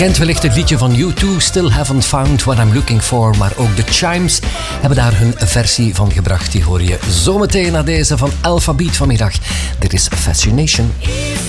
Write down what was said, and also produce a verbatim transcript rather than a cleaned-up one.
kent wellicht het liedje van U twee, Still Haven't Found What I'm Looking For, maar ook de Chimes hebben daar hun versie van gebracht. Die hoor je zometeen na deze van Alpha Beat vanmiddag. Dit is Fascination.